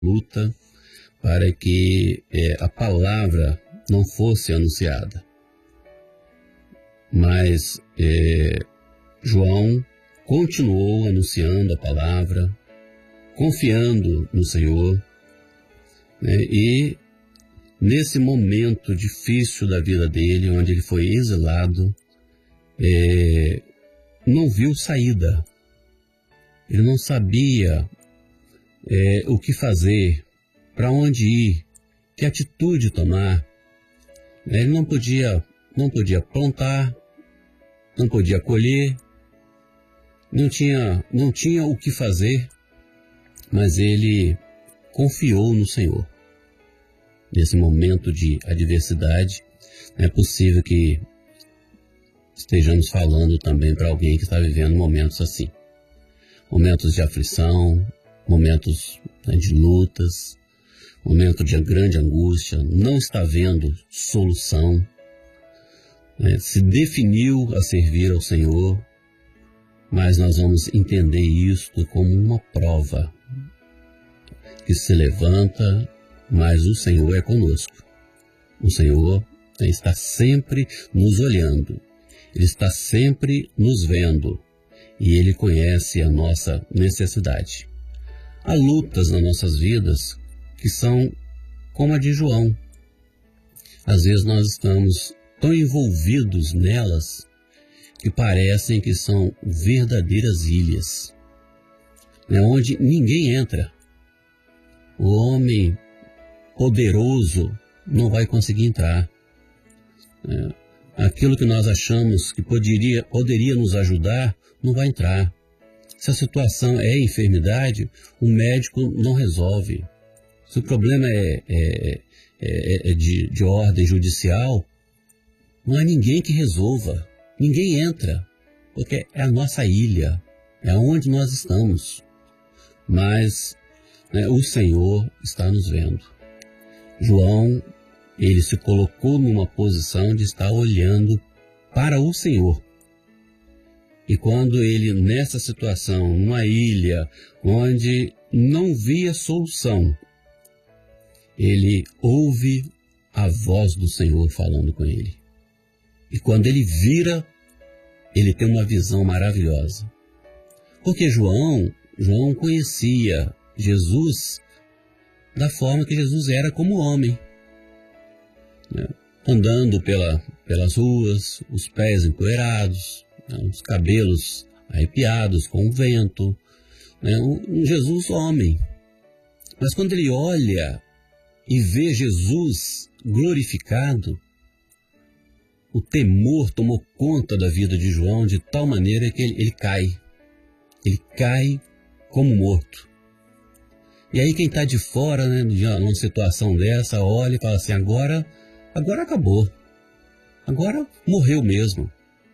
luta para que a palavra não fosse anunciada. Mas João continuou anunciando a palavra, confiando no Senhor, né? E nesse momento difícil da vida dele, onde ele foi exilado, não viu saída. Ele não sabia o que fazer, para onde ir, que atitude tomar. Ele não podia plantar, não podia colher, não tinha o que fazer, mas ele confiou no Senhor. Nesse momento de adversidade, é possível que estejamos falando também para alguém que está vivendo momentos assim. Momentos de aflição, momentos de lutas, momento de grande angústia, não está vendo solução, se definiu a servir ao Senhor, mas nós vamos entender isto como uma prova que se levanta, mas o Senhor é conosco. O Senhor está sempre nos olhando, Ele está sempre nos vendo e Ele conhece a nossa necessidade. Há lutas nas nossas vidas que são como a de João. Às vezes nós estamos tão envolvidos nelas que parecem que são verdadeiras ilhas, onde ninguém entra. O homem poderoso não vai conseguir entrar. Aquilo que nós achamos que poderia nos ajudar, não vai entrar. Se a situação é enfermidade, o médico não resolve. Se o problema é de ordem judicial, não há ninguém que resolva. Ninguém entra, porque é a nossa ilha, é onde nós estamos. Mas o Senhor está nos vendo. João, ele se colocou numa posição de estar olhando para o Senhor. E quando ele, nessa situação, numa ilha, onde não via solução, ele ouve a voz do Senhor falando com ele. E quando ele vira, ele tem uma visão maravilhosa. Porque João conhecia Jesus da forma que Jesus era como homem, andando pelas ruas, os pés empoeirados, os cabelos arrepiados com o vento, um Jesus homem. Mas quando ele olha e vê Jesus glorificado, o temor tomou conta da vida de João de tal maneira que ele cai como morto. E aí quem está de fora, numa situação dessa, olha e fala assim, agora acabou, agora morreu mesmo.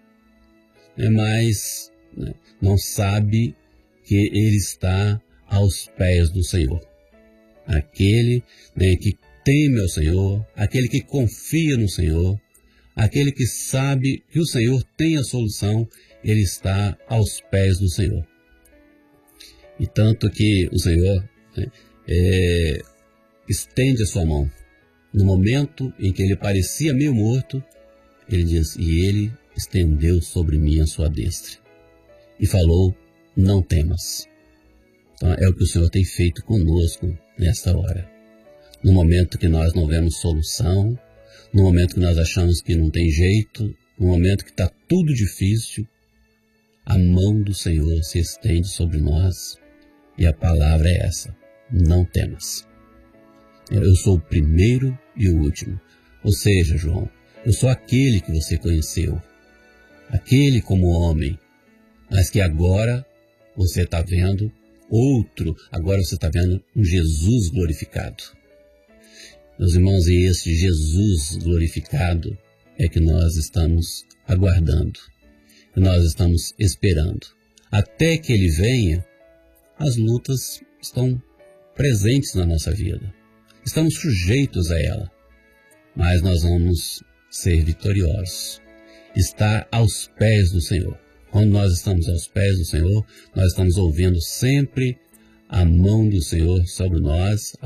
Mas não sabe que ele está aos pés do Senhor. Aquele que teme ao Senhor, aquele que confia no Senhor, aquele que sabe que o Senhor tem a solução, ele está aos pés do Senhor. E tanto que o Senhor estende a sua mão. No momento em que ele parecia meio morto, ele diz, e ele estendeu sobre mim a sua destra. E falou, não temas. Então é o que o Senhor tem feito conosco nesta hora. No momento que nós não vemos solução, no momento que nós achamos que não tem jeito, no momento que está tudo difícil, a mão do Senhor se estende sobre nós e a palavra é essa, não temas. Eu sou o primeiro e o último. Ou seja, João, eu sou aquele que você conheceu, aquele como homem, mas que agora você está vendo outro, agora você está vendo um Jesus glorificado. Meus irmãos, e esse Jesus glorificado é que nós estamos aguardando, que nós estamos esperando. Até que Ele venha, as lutas estão presentes na nossa vida. Estamos sujeitos a ela, mas nós vamos ser vitoriosos. Estar aos pés do Senhor. Quando nós estamos aos pés do Senhor, nós estamos ouvindo sempre a mão do Senhor sobre nós,